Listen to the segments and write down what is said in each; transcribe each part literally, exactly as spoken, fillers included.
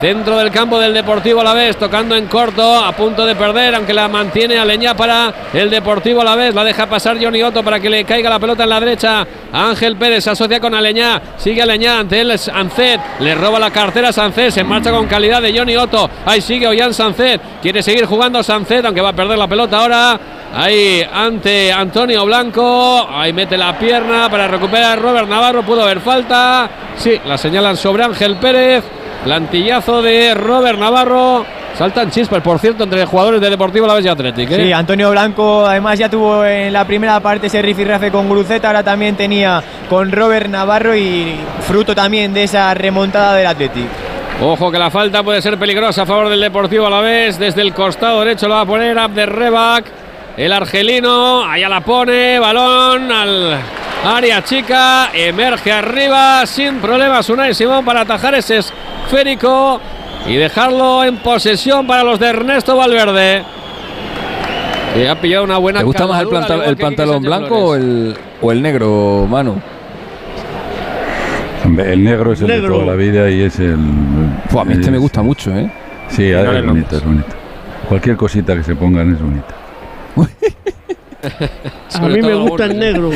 Dentro del campo del Deportivo Alavés, tocando en corto, a punto de perder, aunque la mantiene Aleñá para el Deportivo Alavés. La deja pasar Johnny Otto para que le caiga la pelota en la derecha. Ángel Pérez se asocia con Aleñá, sigue Aleñá, ante él es Sancet, le roba la cartera a Sancet, se marcha con calidad de Johnny Otto. Ahí sigue Ollán Sancet, quiere seguir jugando Sancet, aunque va a perder la pelota ahora. Ahí ante Antonio Blanco, ahí mete la pierna para recuperar Robert Navarro, pudo haber falta. Sí, la señalan sobre Ángel Pérez. Plantillazo de Robert Navarro. Saltan chispas, por cierto, entre jugadores de Deportivo Alavés y Athletic, ¿eh? Sí, Antonio Blanco además ya tuvo en la primera parte ese rifirrafe con Gruceta, ahora también tenía con Robert Navarro y fruto también de esa remontada del Athletic. Ojo que la falta puede ser peligrosa a favor del Deportivo Alavés. Desde el costado derecho lo va a poner Abderrebak, el argelino. Allá la pone, balón al área chica, emerge arriba sin problemas Unai Simón para atajar ese esférico y dejarlo en posesión para los de Ernesto Valverde. Y ha pillado una buena. ¿Te gusta más el, plantal, el pantalón blanco o el, o el negro, Manu? El negro es el negro de toda la vida y es el... Uf, a mí este me gusta mucho, ¿eh? Sí, no es bonito, es bonito. Cualquier cosita que se pongan es bonita. A mí me gusta el negro.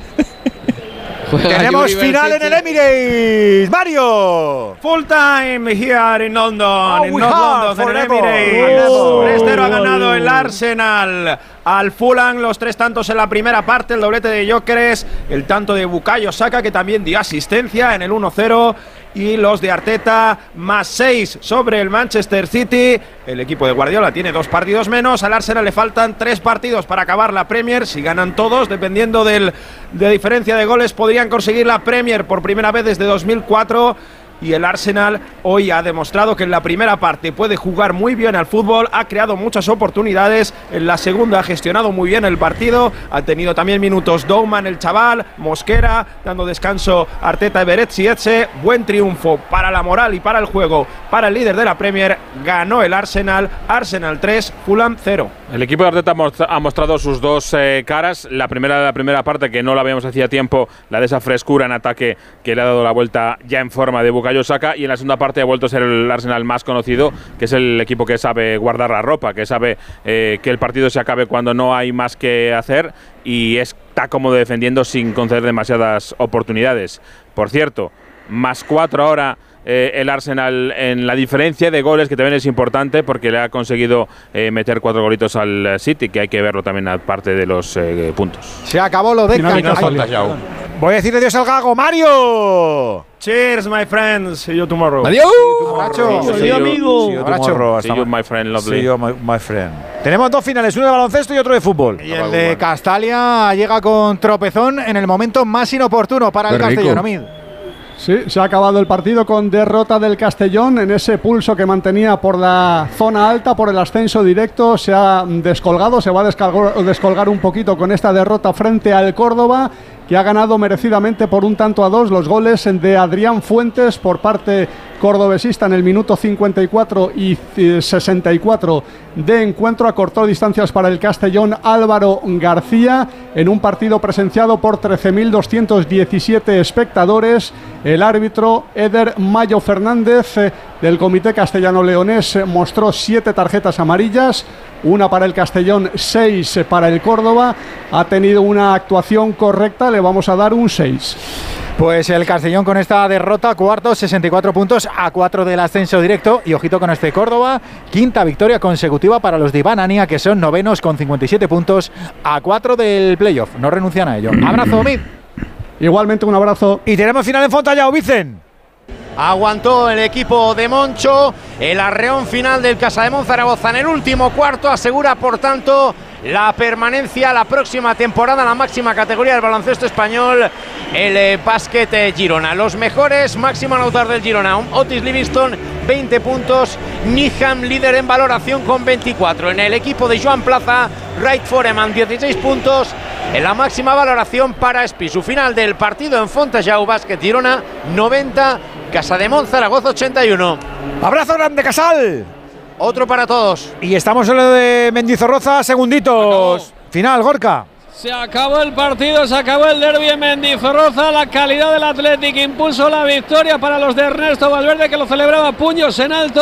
Tenemos final en el Emirates, Mario. Full time here in London, Oh, in we North have London, en el forever. Emirates. Oh, tres cero ha ganado oh, el Arsenal al Fulham, los tres tantos en la primera parte, el doblete de Gyökeres, el tanto de Bukayo Saka, que también dio asistencia en el uno cero, y los de Arteta más seis sobre el Manchester City. El equipo de Guardiola tiene dos partidos menos, al Arsenal le faltan tres partidos para acabar la Premier. Si ganan todos, dependiendo del, de diferencia de goles, podrían conseguir la Premier por primera vez desde dos mil cuatro. Y el Arsenal hoy ha demostrado que en la primera parte puede jugar muy bien al fútbol, ha creado muchas oportunidades, en la segunda ha gestionado muy bien el partido, ha tenido también minutos Douman, el chaval, Mosquera, dando descanso Arteta, Everett y Etxe. Buen triunfo para la moral y para el juego, para el líder de la Premier. Ganó el Arsenal, Arsenal tres, Fulham cero. El equipo de Arteta ha mostrado sus dos eh, caras. La primera, la primera parte, que no la habíamos hacía tiempo, la de esa frescura en ataque que le ha dado la vuelta ya en forma de Bukayo Saka, y en la segunda parte ha vuelto a ser el Arsenal más conocido, que es el equipo que sabe guardar la ropa, que sabe eh, que el partido se acabe cuando no hay más que hacer, y está cómodo defendiendo sin conceder demasiadas oportunidades. Por cierto, más cuatro ahora Eh, el Arsenal en la diferencia de goles, que también es importante porque le ha conseguido eh, meter cuatro golitos al City, que hay que verlo también aparte de los eh, puntos. Se acabó lo de Canal. Voy a decir adiós al Gago, Mario. Cheers, my friends. See you tomorrow. Adiós. Abrazo. See you, amigo. See you tomorrow. See you, my friend, lovely. See you, my, my friend. Tenemos dos finales, uno de baloncesto y otro de fútbol. Y el de Castalia llega con tropezón en el momento más inoportuno para el Castellón. Amid. Sí, se ha acabado el partido con derrota del Castellón en ese pulso que mantenía por la zona alta, por el ascenso directo. Se ha descolgado, se va a descolgar, descolgar un poquito con esta derrota frente al Córdoba, que ha ganado merecidamente por un tanto a dos. Los goles de Adrián Fuentes por parte cordobesista en el minuto cincuenta y cuatro y sesenta y cuatro de encuentro. Acortó distancias para el Castellón Álvaro García en un partido presenciado por trece mil doscientos diecisiete espectadores. El árbitro Eder Mayo Fernández eh, del Comité Castellano-Leonés eh, mostró siete tarjetas amarillas, una para el Castellón, seis para el Córdoba. Ha tenido una actuación correcta, le vamos a dar un seis. Pues el Castellón con esta derrota, cuarto, sesenta y cuatro puntos a cuatro del ascenso directo. Y ojito con este Córdoba, quinta victoria consecutiva para los de Iván Ania, que son novenos con cincuenta y siete puntos a cuatro del playoff. No renuncian a ello. Abrazo, Mid. Igualmente un abrazo. Y tenemos final en Fontallao, Vicen. Aguantó el equipo de Moncho, el arreón final del Casademón Zaragoza en el último cuarto, asegura por tanto la permanencia la próxima temporada en la máxima categoría del baloncesto español, el eh, básquet eh, Girona. Los mejores, máximo anotador del Girona, Otis Livingston, veinte puntos, Niham líder en valoración con veinticuatro. En el equipo de Joan Plaza, Wright Foreman, dieciséis puntos, en la máxima valoración para Espi. Su final del partido en Fontallao, básquet Girona, noventa, Casademón Zaragoza ochenta y uno. Abrazo grande, Casal. Otro para todos. Y estamos en lo de Mendizorroza, segunditos. Final, Gorka. Se acabó el partido, se acabó el derbi en Mendizorroza. La calidad del Athletic impulsó la victoria para los de Ernesto Valverde, que lo celebraba puños en alto.